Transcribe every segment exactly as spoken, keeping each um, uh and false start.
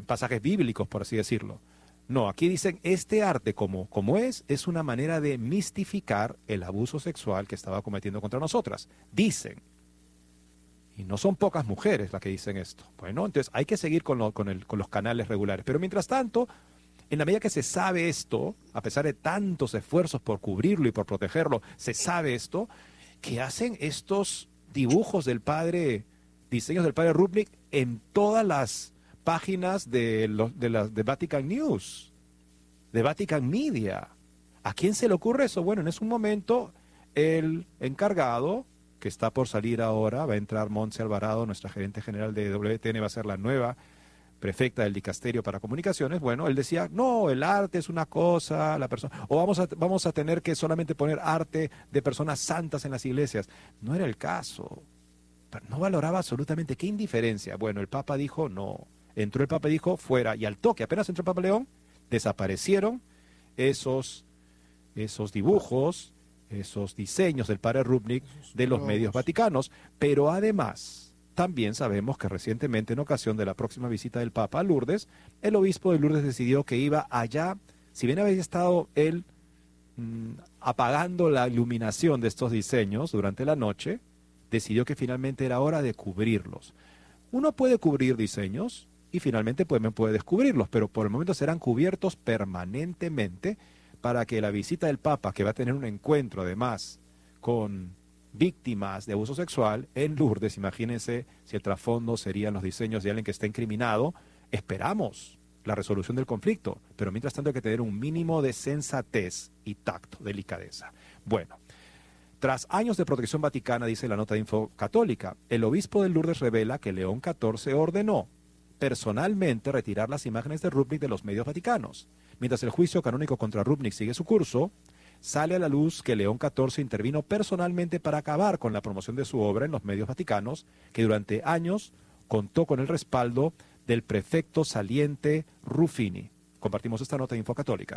pasajes bíblicos, por así decirlo. No, aquí dicen, este arte como, como es, es una manera de mistificar el abuso sexual que estaba cometiendo contra nosotras. Dicen. Y no son pocas mujeres las que dicen esto. Bueno, entonces hay que seguir con, lo, con, el, con los canales regulares. Pero mientras tanto, en la medida que se sabe esto, a pesar de tantos esfuerzos por cubrirlo y por protegerlo, se sabe esto, que hacen estos dibujos del padre, diseños del padre Rupnik en todas las páginas de, los, de, las, de Vatican News, de Vatican Media. ¿A quién se le ocurre eso? Bueno, en ese momento el encargado, que está por salir ahora, va a entrar Montse Alvarado, nuestra gerente general de W T N, va a ser la nueva prefecta del Dicasterio para Comunicaciones. Bueno, él decía, no, el arte es una cosa, la persona, o vamos a, vamos a tener que solamente poner arte de personas santas en las iglesias. No era el caso. No valoraba absolutamente, qué indiferencia. Bueno, el Papa dijo, no. Entró el Papa y dijo, fuera. Y al toque, apenas entró el Papa León, desaparecieron esos, esos dibujos, esos diseños del padre Rupnik de los medios vaticanos. Pero además, también sabemos que recientemente, en ocasión de la próxima visita del Papa a Lourdes, el obispo de Lourdes decidió que iba allá, si bien había estado él mmm, apagando la iluminación de estos diseños durante la noche, decidió que finalmente era hora de cubrirlos. Uno puede cubrir diseños y finalmente puede, puede descubrirlos, pero por el momento serán cubiertos permanentemente para que la visita del Papa, que va a tener un encuentro además con víctimas de abuso sexual en Lourdes, imagínense si el trasfondo serían los diseños de alguien que está incriminado, esperamos la resolución del conflicto, pero mientras tanto hay que tener un mínimo de sensatez y tacto, delicadeza. Bueno, tras años de protección vaticana, dice la nota de Info Católica, el obispo de Lourdes revela que León catorce ordenó personalmente retirar las imágenes de Rupnik de los medios vaticanos. Mientras el juicio canónico contra Rupnik sigue su curso, sale a la luz que León catorce intervino personalmente para acabar con la promoción de su obra en los medios vaticanos, que durante años contó con el respaldo del prefecto saliente Ruffini. Compartimos esta nota de Info Católica.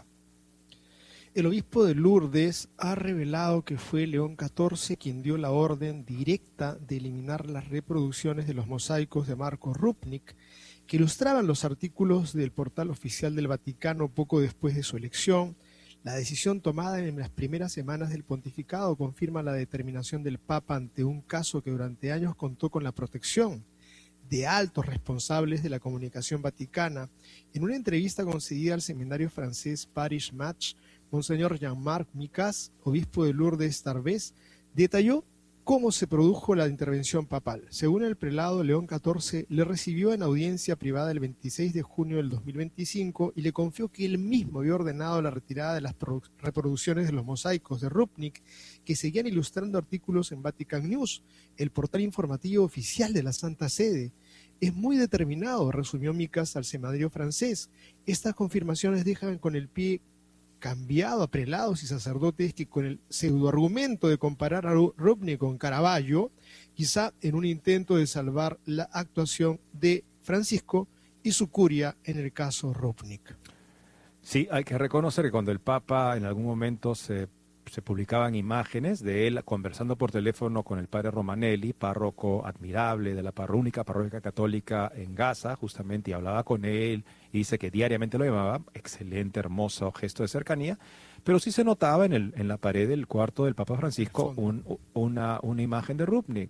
El obispo de Lourdes ha revelado que fue León catorce quien dio la orden directa de eliminar las reproducciones de los mosaicos de Marco Rupnik, que ilustraban los artículos del portal oficial del Vaticano poco después de su elección. La decisión tomada en las primeras semanas del pontificado confirma la determinación del Papa ante un caso que durante años contó con la protección de altos responsables de la comunicación vaticana. En una entrevista concedida al seminario francés Parish Match, Monseñor Jean-Marc Micas, obispo de Lourdes Tarbes, detalló cómo se produjo la intervención papal. Según el prelado, León catorce le recibió en audiencia privada el veintiséis de junio del dos mil veinticinco y le confió que él mismo había ordenado la retirada de las reproducciones de los mosaicos de Rupnik que seguían ilustrando artículos en Vatican News, el portal informativo oficial de la Santa Sede. Es muy determinado, resumió Micas al semanario francés. Estas confirmaciones dejan con el pie cambiado a prelados y sacerdotes que con el pseudoargumento de comparar a Rupnik con Caravaggio, quizá en un intento de salvar la actuación de Francisco y su curia en el caso Rupnik. Sí, hay que reconocer que cuando el Papa en algún momento se, se publicaban imágenes de él conversando por teléfono con el padre Romanelli, párroco admirable de la parro, única parroquia católica en Gaza, justamente, y hablaba con él, y dice que diariamente lo llamaba, excelente, hermoso gesto de cercanía, pero sí se notaba en, el, en la pared del cuarto del Papa Francisco un, una, una imagen de Rupnik.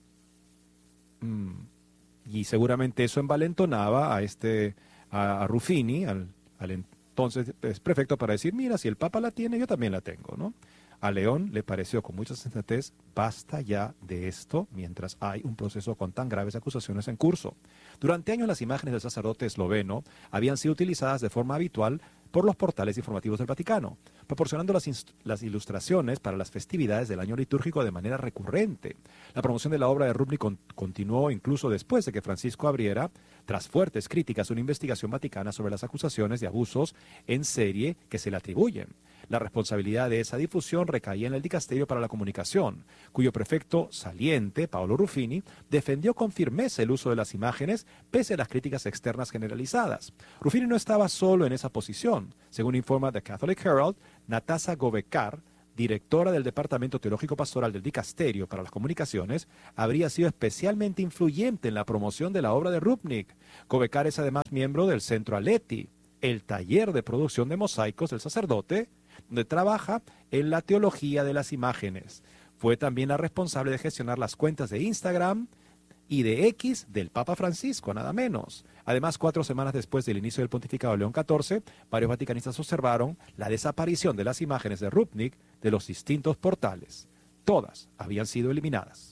Mm, y seguramente eso envalentonaba a, este, a, a Ruffini, al, al entonces es prefecto, para decir, mira, si el Papa la tiene, yo también la tengo, ¿no? A León le pareció con mucha sensatez, basta ya de esto mientras hay un proceso con tan graves acusaciones en curso. Durante años las imágenes del sacerdote esloveno habían sido utilizadas de forma habitual por los portales informativos del Vaticano, proporcionando las, las ilustraciones para las festividades del año litúrgico de manera recurrente. La promoción de la obra de Rupnik con, continuó incluso después de que Francisco abriera, tras fuertes críticas, una investigación vaticana sobre las acusaciones de abusos en serie que se le atribuyen. La responsabilidad de esa difusión recaía en el Dicasterio para la Comunicación, cuyo prefecto saliente, Paolo Ruffini, defendió con firmeza el uso de las imágenes pese a las críticas externas generalizadas. Ruffini no estaba solo en esa posición. Según informa The Catholic Herald, Natasha Govekar, directora del Departamento Teológico Pastoral del Dicasterio para las Comunicaciones, habría sido especialmente influyente en la promoción de la obra de Rupnik. Cobecar es además miembro del Centro Aleti, el taller de producción de mosaicos del sacerdote, donde trabaja en la teología de las imágenes. Fue también la responsable de gestionar las cuentas de Instagram y de X del Papa Francisco, nada menos. Además, cuatro semanas después del inicio del pontificado de León catorce, varios vaticanistas observaron la desaparición de las imágenes de Rupnik de los distintos portales. Todas habían sido eliminadas.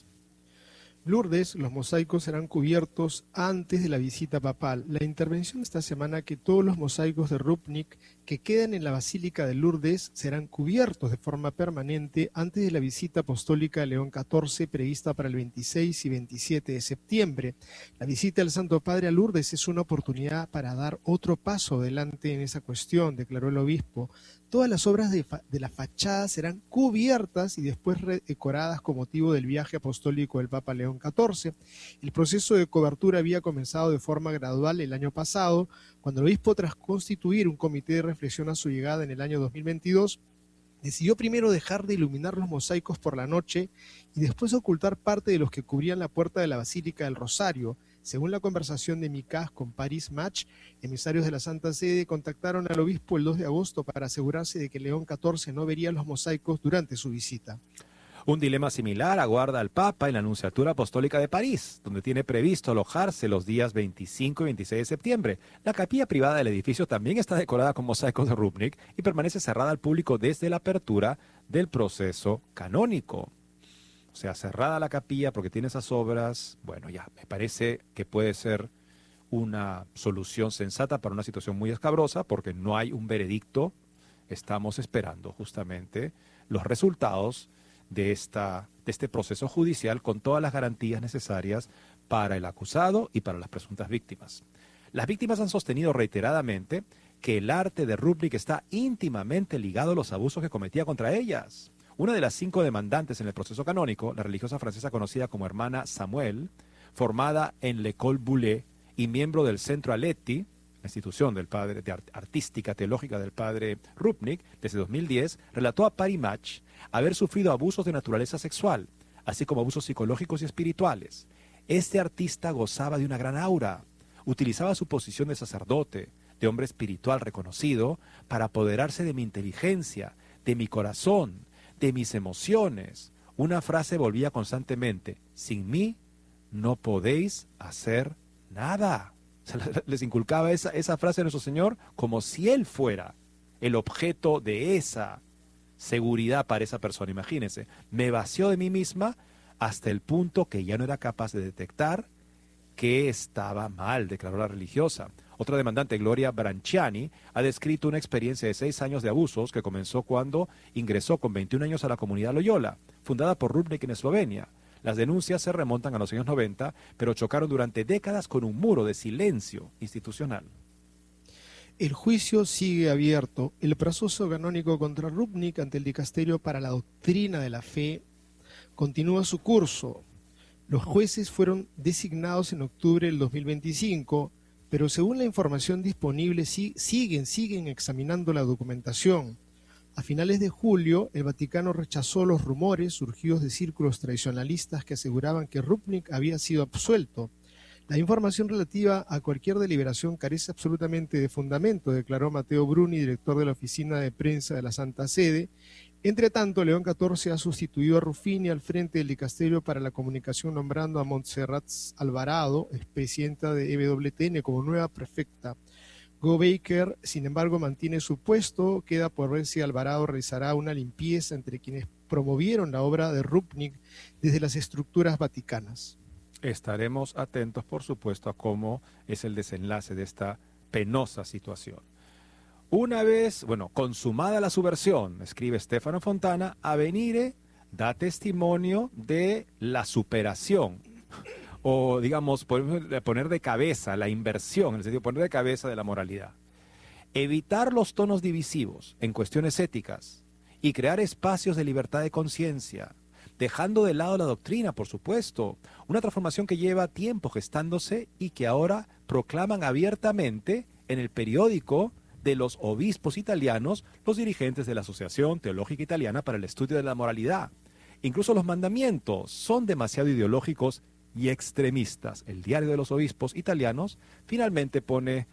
Lourdes, los mosaicos serán cubiertos antes de la visita papal. La intervención esta semana que todos los mosaicos de Rupnik que quedan en la Basílica de Lourdes serán cubiertos de forma permanente antes de la visita apostólica de León catorce prevista para el veintiséis y veintisiete de septiembre. La visita del Santo Padre a Lourdes es una oportunidad para dar otro paso adelante en esa cuestión, declaró el obispo. Todas las obras de, fa de la fachada serán cubiertas y después redecoradas con motivo del viaje apostólico del Papa León catorce. El proceso de cobertura había comenzado de forma gradual el año pasado, cuando el obispo, tras constituir un comité de reflexión a su llegada en el año dos mil veintidós, decidió primero dejar de iluminar los mosaicos por la noche y después ocultar parte de los que cubrían la puerta de la Basílica del Rosario. Según la conversación de Micás con Paris Match, emisarios de la Santa Sede contactaron al obispo el dos de agosto para asegurarse de que León catorce no vería los mosaicos durante su visita. Un dilema similar aguarda al Papa en la Nunciatura Apostólica de París, donde tiene previsto alojarse los días veinticinco y veintiséis de septiembre. La capilla privada del edificio también está decorada con mosaicos de Rupnik y permanece cerrada al público desde la apertura del proceso canónico. O sea, cerrada la capilla porque tiene esas obras. Bueno, ya, me parece que puede ser una solución sensata para una situación muy escabrosa porque no hay un veredicto. Estamos esperando justamente los resultados de, esta, de este proceso judicial con todas las garantías necesarias para el acusado y para las presuntas víctimas. Las víctimas han sostenido reiteradamente que el arte de Rupnik está íntimamente ligado a los abusos que cometía contra ellas. Una de las cinco demandantes en el proceso canónico, la religiosa francesa conocida como Hermana Samuel, formada en l'École Boulet y miembro del Centro Aleti, la institución del padre, de art, artística teológica del padre Rupnik, desde dos mil diez, relató a Paris Match haber sufrido abusos de naturaleza sexual, así como abusos psicológicos y espirituales. Este artista gozaba de una gran aura, utilizaba su posición de sacerdote, de hombre espiritual reconocido, para apoderarse de mi inteligencia, de mi corazón, de mis emociones. Una frase volvía constantemente: sin mí no podéis hacer nada. O sea, les inculcaba esa, esa frase a nuestro Señor como si Él fuera el objeto de esa seguridad para esa persona. Imagínense, me vació de mí misma hasta el punto que ya no era capaz de detectar que estaba mal, declaró la religiosa. Otra demandante, Gloria Branciani, ha descrito una experiencia de seis años de abusos que comenzó cuando ingresó con veintiún años a la comunidad Loyola, fundada por Rupnik en Eslovenia. Las denuncias se remontan a los años noventa, pero chocaron durante décadas con un muro de silencio institucional. El juicio sigue abierto. El proceso canónico contra Rupnik ante el Dicasterio para la Doctrina de la Fe continúa su curso. Los jueces fueron designados en octubre del dos mil veinticinco, pero según la información disponible sí, siguen, siguen examinando la documentación. A finales de julio, el Vaticano rechazó los rumores surgidos de círculos tradicionalistas que aseguraban que Rupnik había sido absuelto. La información relativa a cualquier deliberación carece absolutamente de fundamento, declaró Matteo Bruni, director de la Oficina de Prensa de la Santa Sede. Entre tanto, León catorce ha sustituido a Ruffini al frente del Dicasterio para la Comunicación, nombrando a Montserrat Alvarado, expresidenta de E W T N, como nueva prefecta. Go Baker, sin embargo, mantiene su puesto. Queda por ver si Alvarado realizará una limpieza entre quienes promovieron la obra de Rupnik desde las estructuras vaticanas. Estaremos atentos, por supuesto, a cómo es el desenlace de esta penosa situación. Una vez, bueno, consumada la subversión, escribe Stefano Fontana, Avvenire da testimonio de la superación, o digamos, poner de cabeza, la inversión, en el sentido de poner de cabeza de la moralidad. Evitar los tonos divisivos en cuestiones éticas y crear espacios de libertad de conciencia, dejando de lado la doctrina, por supuesto, una transformación que lleva tiempo gestándose y que ahora proclaman abiertamente en el periódico de los obispos italianos, los dirigentes de la Asociación Teológica Italiana para el Estudio de la Moralidad. Incluso los mandamientos son demasiado ideológicos y extremistas. El Diario de los Obispos Italianos finalmente pone